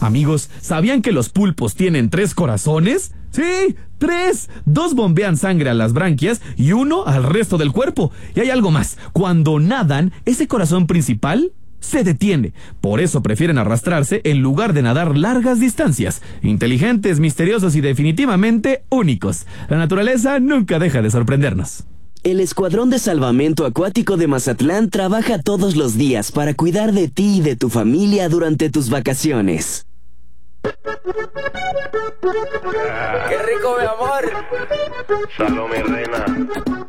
Amigos, ¿sabían que los pulpos tienen 3 corazones? ¡Sí! 3. 2 bombean sangre a las branquias y 1 al resto del cuerpo. Y hay algo más. Cuando nadan, ese corazón principal se detiene. Por eso prefieren arrastrarse en lugar de nadar largas distancias. Inteligentes, misteriosos y definitivamente únicos. La naturaleza nunca deja de sorprendernos. El Escuadrón de Salvamento Acuático de Mazatlán trabaja todos los días para cuidar de ti y de tu familia durante tus vacaciones. ¡Qué rico, mi amor! Salome, reina.